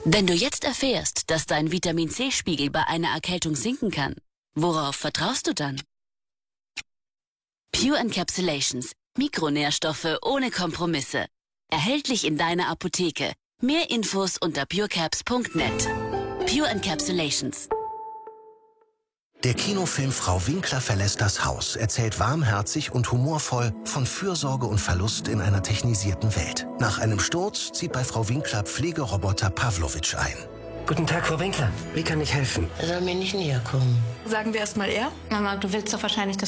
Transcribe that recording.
Wenn du jetzt erfährst, dass dein Vitamin-C-Spiegel bei einer Erkältung sinken kann, worauf vertraust du dann? Pure Encapsulations. Mikronährstoffe ohne Kompromisse. Erhältlich in deiner Apotheke. Mehr Infos unter purecaps.net. Pure Encapsulations. Der Kinofilm Frau Winkler verlässt das Haus erzählt warmherzig und humorvoll von Fürsorge und Verlust in einer technisierten Welt. Nach einem Sturz zieht bei Frau Winkler Pflegeroboter Pavlovic ein. Guten Tag, Frau Winkler. Wie kann ich helfen? Er soll mir nicht näher kommen. Sagen wir erst mal er? Mama, du willst doch wahrscheinlich, dass